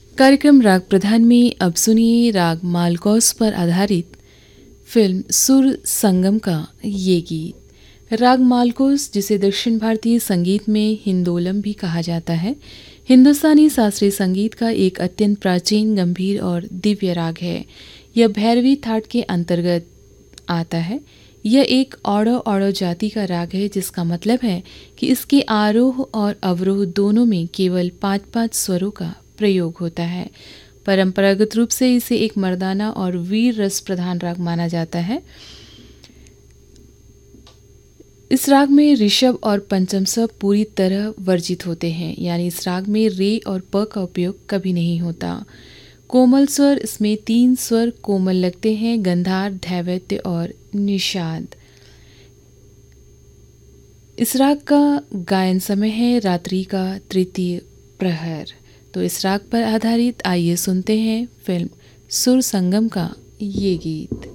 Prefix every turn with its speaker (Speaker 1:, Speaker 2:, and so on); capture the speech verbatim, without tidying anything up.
Speaker 1: कार्यक्रम राग प्रधान में अब सुनिए राग मालकोस पर आधारित फिल्म सुर संगम का ये गीत। राग मालकोस, जिसे दक्षिण भारतीय संगीत में हिंदोलम भी कहा जाता है, हिंदुस्तानी शास्त्रीय संगीत का एक अत्यंत प्राचीन, गंभीर और दिव्य राग है। यह भैरवी थाट के अंतर्गत आता है। यह एक औड़ो औड़ो जाति का राग है, जिसका मतलब है कि इसके आरोह और अवरोह दोनों में केवल पाँच पाँच स्वरों का प्रयोग होता है। परंपरागत रूप से इसे एक मर्दाना और वीर रस प्रधान राग माना जाता है। इस राग में ऋषभ और पंचम स्वर पूरी तरह वर्जित होते हैं, यानी इस राग में रे और प का उपयोग कभी नहीं होता। कोमल स्वर, इसमें तीन स्वर कोमल लगते हैं: गंधार, धैवत्य और निषाद। इस राग का गायन समय है रात्रि का तृतीय प्रहर। तो इस राग पर आधारित आइए सुनते हैं फिल्म सुर संगम का ये गीत।